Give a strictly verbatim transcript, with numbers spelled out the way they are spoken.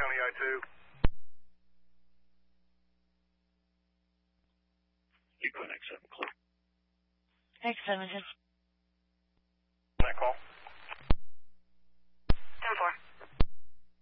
County I two. Keep going, X seven, clear. X seven, just